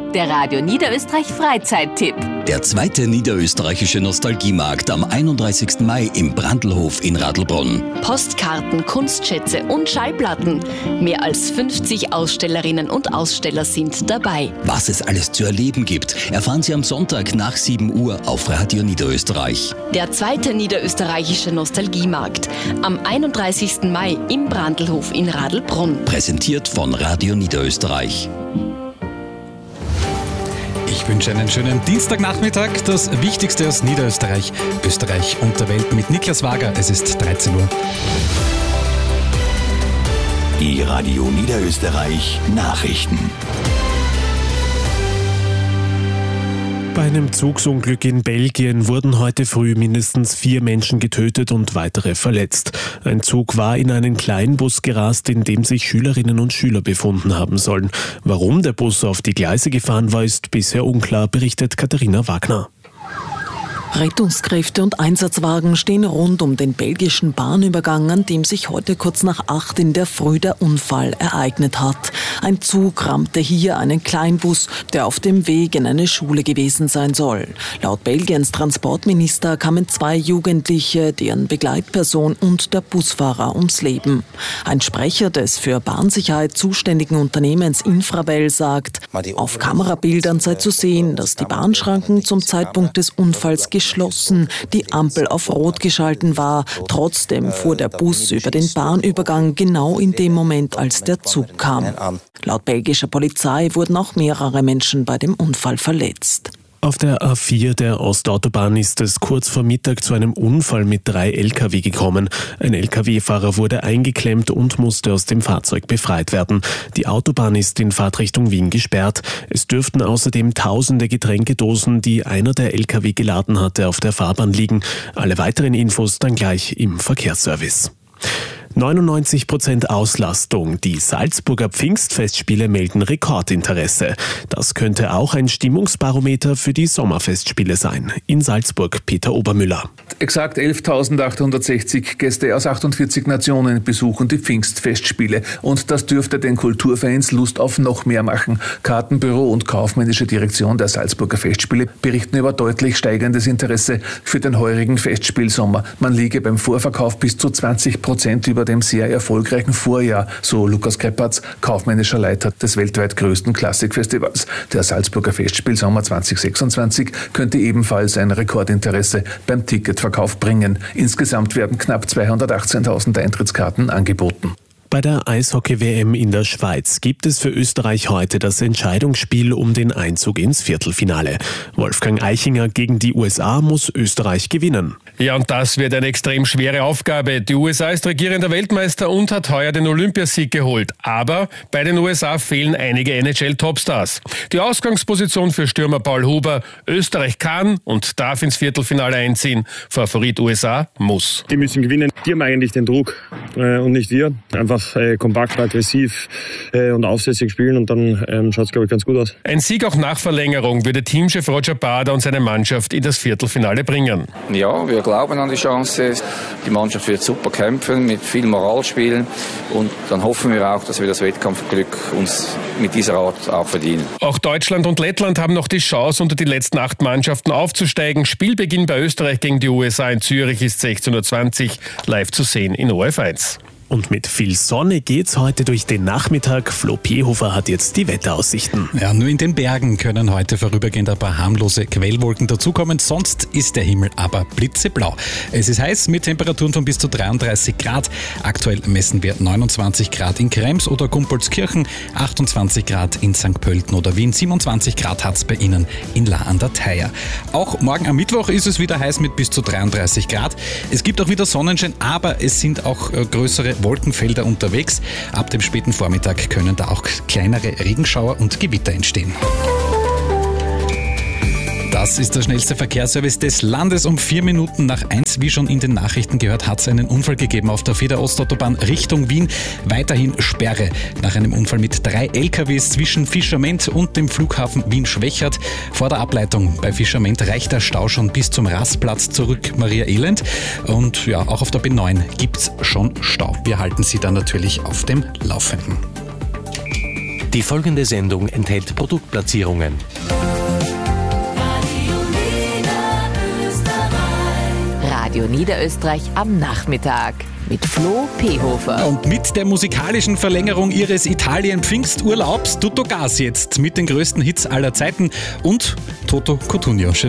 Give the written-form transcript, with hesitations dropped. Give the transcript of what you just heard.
der Radio Niederösterreich Freizeittipp. Der zweite niederösterreichische Nostalgiemarkt am 31. Mai im Brandlhof in Radlbrunn. Postkarten, Kunstschätze und Schallplatten. Mehr als 50 Ausstellerinnen und Aussteller sind dabei. Was es alles zu erleben gibt, erfahren Sie am Sonntag nach 7 Uhr auf Radio Niederösterreich. Der zweite niederösterreichische Nostalgiemarkt am 31. Mai im Brandlhof in Radlbrunn. Präsentiert von Radio Niederösterreich. Ich wünsche einen schönen Dienstagnachmittag. Das Wichtigste aus Niederösterreich, Österreich und der Welt mit Niklas Wager. Es ist 13 Uhr. Die Radio Niederösterreich Nachrichten. Bei einem Zugsunglück in Belgien wurden heute früh mindestens 4 Menschen getötet und weitere verletzt. Ein Zug war in einen Kleinbus gerast, in dem sich Schülerinnen und Schüler befunden haben sollen. Warum der Bus auf die Gleise gefahren war, ist bisher unklar, berichtet Katharina Wagner. Rettungskräfte und Einsatzwagen stehen rund um den belgischen Bahnübergang, an dem sich heute kurz nach 8 in der Früh der Unfall ereignet hat. Ein Zug rammte hier einen Kleinbus, der auf dem Weg in eine Schule gewesen sein soll. Laut Belgiens Transportminister kamen 2 Jugendliche, deren Begleitperson und der Busfahrer ums Leben. Ein Sprecher des für Bahnsicherheit zuständigen Unternehmens Infrabel sagt, auf Kamerabildern sei zu sehen, dass die Bahnschranken zum Zeitpunkt des Unfalls geschlossen, die Ampel auf Rot geschalten war. Trotzdem fuhr der Bus über den Bahnübergang genau in dem Moment, als der Zug kam. Laut belgischer Polizei wurden auch mehrere Menschen bei dem Unfall verletzt. Auf der A4 der Ostautobahn ist es kurz vor Mittag zu einem Unfall mit 3 Lkw gekommen. Ein Lkw-Fahrer wurde eingeklemmt und musste aus dem Fahrzeug befreit werden. Die Autobahn ist in Fahrtrichtung Wien gesperrt. Es dürften außerdem tausende Getränkedosen, die einer der Lkw geladen hatte, auf der Fahrbahn liegen. Alle weiteren Infos dann gleich im Verkehrsservice. 99% Auslastung. Die Salzburger Pfingstfestspiele melden Rekordinteresse. Das könnte auch ein Stimmungsbarometer für die Sommerfestspiele sein. In Salzburg Peter Obermüller. Exakt 11.860 Gäste aus 48 Nationen besuchen die Pfingstfestspiele. Und das dürfte den Kulturfans Lust auf noch mehr machen. Kartenbüro und kaufmännische Direktion der Salzburger Festspiele berichten über deutlich steigendes Interesse für den heurigen Festspielsommer. Man liege beim Vorverkauf bis zu 20% über dem sehr erfolgreichen Vorjahr, so Lukas Kreppatz, kaufmännischer Leiter des weltweit größten Klassikfestivals. Der Salzburger Festspielsommer 2026 könnte ebenfalls ein Rekordinteresse beim Ticketverkauf bringen. Insgesamt werden knapp 218.000 Eintrittskarten angeboten. Bei der Eishockey-WM in der Schweiz gibt es für Österreich heute das Entscheidungsspiel um den Einzug ins Viertelfinale. Wolfgang Eichinger gegen die USA muss Österreich gewinnen. Ja, und das wird eine extrem schwere Aufgabe. Die USA ist regierender Weltmeister und hat heuer den Olympiasieg geholt. Aber bei den USA fehlen einige NHL-Topstars. Die Ausgangsposition für Stürmer Paul Huber: Österreich kann und darf ins Viertelfinale einziehen. Favorit USA muss. Die müssen gewinnen. Die haben eigentlich den Druck und nicht wir. Einfach kompakt, aggressiv und aufsässig spielen und dann schaut es, glaube ich, ganz gut aus. Ein Sieg auch nach Verlängerung würde Teamchef Roger Bader und seine Mannschaft in das Viertelfinale bringen. Ja, wir glauben an die Chance. Die Mannschaft wird super kämpfen, mit viel Moral spielen und dann hoffen wir auch, dass wir das Wettkampfglück uns mit dieser Art auch verdienen. Auch Deutschland und Lettland haben noch die Chance, unter die letzten 8 Mannschaften aufzusteigen. Spielbeginn bei Österreich gegen die USA in Zürich ist 16.20 Uhr live zu sehen in ORF1. Und mit viel Sonne geht's heute durch den Nachmittag. Flo Pehofer hat jetzt die Wetteraussichten. Ja, nur in den Bergen können heute vorübergehend ein paar harmlose Quellwolken dazukommen. Sonst ist der Himmel aber blitzeblau. Es ist heiß mit Temperaturen von bis zu 33 Grad. Aktuell messen wir 29 Grad in Krems oder Gumpoldskirchen, 28 Grad in St. Pölten oder Wien, 27 Grad hat's bei Ihnen in La an der Theier. Auch morgen am Mittwoch ist es wieder heiß mit bis zu 33 Grad. Es gibt auch wieder Sonnenschein, aber es sind auch größere Wolkenfelder unterwegs. Ab dem späten Vormittag können da auch kleinere Regenschauer und Gewitter entstehen. Das ist der schnellste Verkehrsservice des Landes. Um 4 Minuten nach 1, wie schon in den Nachrichten gehört, hat es einen Unfall gegeben auf der Feder-Ostautobahn Richtung Wien. Weiterhin Sperre nach einem Unfall mit 3 LKWs zwischen Fischerment und dem Flughafen Wien-Schwächert. Vor der Ableitung bei Fischerment reicht der Stau schon bis zum Rastplatz zurück, Maria Elend. Und ja, auch auf der B9 gibt's schon Stau. Wir halten Sie dann natürlich auf dem Laufenden. Die folgende Sendung enthält Produktplatzierungen. Radio Niederösterreich am Nachmittag mit Flo Pehofer. Und mit der musikalischen Verlängerung ihres Italien-Pfingsturlaubs Tutto Gas jetzt mit den größten Hits aller Zeiten und Toto Cutugno.